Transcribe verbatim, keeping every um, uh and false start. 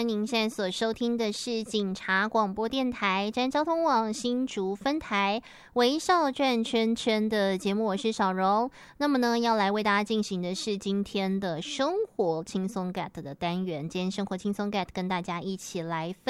您现在所收听的是警察广播电台占交通网新竹分台微笑转圈圈的节目，我是小柔。那么呢，要来为大家进行的是今天的生活轻松 get 的单元。今天生活轻松 get 跟大家一起来分